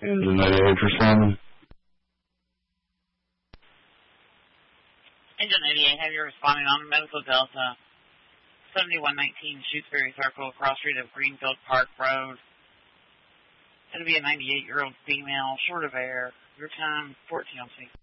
Engine 88 responding. Engine 88, have you responding on Medical Delta 7119 Shutesbury Circle, cross street of Greenfield Park Road. It'll be a 98-year-old female, short of air. Your time, 14 on 6.